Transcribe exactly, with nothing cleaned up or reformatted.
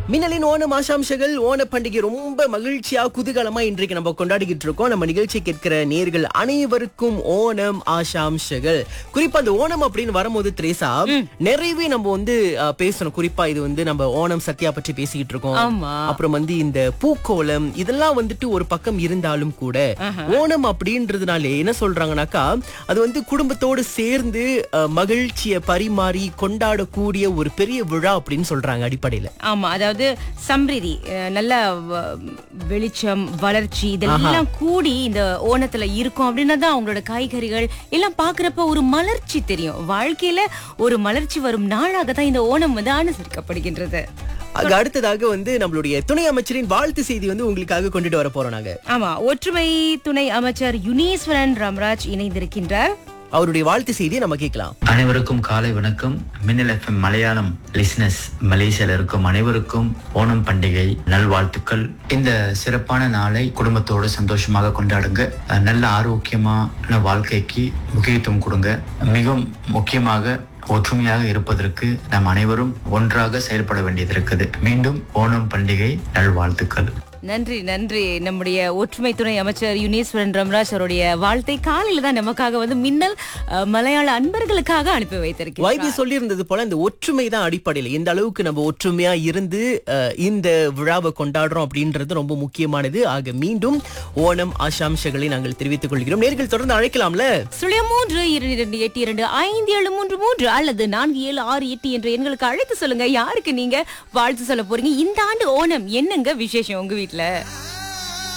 மின்னலின் ஓணம் ஆசாம்சங்கள் ஓண பண்டிகை ரொம்ப மகிழ்ச்சியா குதூகலமா இன்றைக்கு நம்ம கொண்டாடிக்கிட்டு இருக்கோம். நம்ம நிகழ்ச்சி கேட்கிற நேர்கள் அனைவருக்கும் ஓணம் ஆசாம்சங்கள். குறிப்பா அந்த ஓணம் அப்படின்னு வரும்போது திரேசா நிறையவே நம்ம வந்து அஹ், பேசணும். குறிப்பா இது வந்து நம்ம ஓணம் சத்யா பற்றி பேசிக்கிட்டு இருக்கோம். ஆமா. அப்புறம் வந்து இந்த பூக்கோலம் இதெல்லாம் வந்துட்டு ஒரு பக்கம் இருந்தாலும் கூட ஓணம் அப்படின்றதுனாலே என்ன சொல்றாங்கன்னாக்கா அது வந்து குடும்பத்தோடு சேர்ந்து அஹ், மகிழ்ச்சியை பரிமாறி கொண்டாடக்கூடிய ஒரு பெரிய விழா அப்படின்னு சொல்றாங்க அடிப்படையில. ஆமா, அதாவது சம்பிரிதி அஹ், நல்ல வ- வெளிச்சம் வளர்ச்சி இதெல்லாம் கூடி இந்த ஓணத்துல இருக்கும் அப்படின்னா தான் அவங்களோட காய்கறிகள் எல்லாம் பாக்குறப்ப ஒரு மலர்ச்சி தெரியும். வாழ்க்கையில ஒரு மலர்ச்சி வரும் நாளாக தான் இந்த ஓணம் வந்து அனுசரிக்கப்படுகின்றது. அங்க அடுத்ததாக வந்து நம்மளுடைய துணை அமைச்சரின் வாழ்த்து செய்தி வந்து உங்களுக்காக கொண்டுட்டு வர போறோம் நாங்க. ஆமா, ஒற்றுமை துணை அமைச்சர் யுனீஸ்வரன் ராமராஜ் இணைந்திருக்கின்றார். அவருடைய வாழ்த்து செய்தியை நம்ம கேட்கலாம். அனைவருக்கும் காலை வணக்கம். மின்னல் எஃப்எம் மலையாளம் லிஸ்னஸ் மலேசியால இருக்கும் அனைவருக்கும் ஓணம் பண்டிகை நல்வாழ்த்துக்கள். இந்த சிறப்பான நாளை குடும்பத்தோடு சந்தோஷமாக கொண்டாடுங்க. அஹ் நல்ல ஆரோக்கியமான வாழ்க்கைக்கு முக்கியத்துவம் கொடுங்க. மிகவும் முக்கியமாக ஒற்றுமையாக இருப்பதற்கு நாம் அனைவரும் ஒன்றாக செயல்பட வேண்டியது இருக்குது. மீண்டும் ஓணம் பண்டிகை நல்வாழ்த்துக்கள். நன்றி நன்றி. நம்முடைய ஒற்றுமை துணை அமைச்சர் யுனீஸ்வரன் ரம்ராஜ் அவருடைய வாழ்த்தை காலையில தான் நமக்காக வந்து மின்னல் அஹ், மலையாள அன்பர்களுக்காக அனுப்பி வைத்திருக்கிறார். வைபி சொல்லி இருந்தது போல இந்த ஒற்றுமை தான் அடிப்படையில் எந்த அளவுக்கு நம்ம ஒற்றுமையா இருந்து அஹ், இந்த விழாவை கொண்டாடுறோம் அப்படின்றது ரொம்ப முக்கியமானது. ஆக மீண்டும் ஓணம் ஆசாம்சங்களை நாங்கள் தெரிவித்துக் கொள்கிறோம். நேர்கள் தொடர்ந்து அழைக்கலாம்ல. சுழிய மூன்று இரண்டு இரண்டு எட்டு இரண்டு ஐந்து ஏழு மூன்று மூன்று அல்லது நான்கு ஏழு ஆறு எட்டு என்ற எண்களுக்கு அழைத்து சொல்லுங்க. யாருக்கு நீங்க வாழ்த்து சொல்ல போறீங்க? இந்த ஆண்டு ஓணம் என்னங்க விசேஷம் உங்க வீட்டுல?